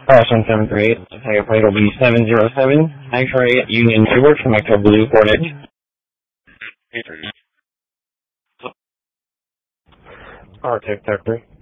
Crash 173, tiger plate will be 707, X-ray Union 2 from Echo Blue Hornet. Arctic Tech 3.